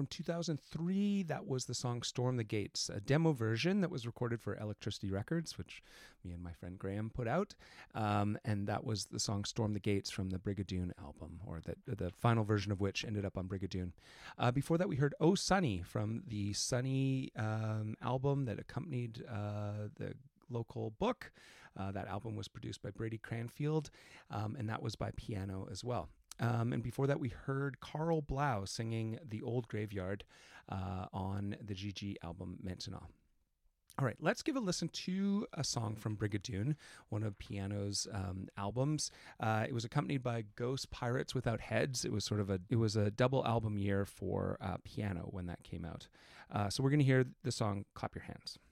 from 2003. That was the song Storm the Gates, a demo version that was recorded for Electricity Records, which me and my friend Graham put out. And that was the song Storm the Gates from the Brigadoon album, or the final version of which ended up on Brigadoon. Before that, we heard Oh Sunny from the Sunny album that accompanied the local book. That album was produced by Brady Cranfield, and that was by piano as well. And before that, we heard Carl Blau singing The Old Graveyard on the GG album Maintenant. All right, let's give a listen to a song from Brigadoon, one of Piano's albums. It was accompanied by Ghost Pirates Without Heads. It was a double album year for Piano when that came out. So we're going to hear the song Clap Your Hands.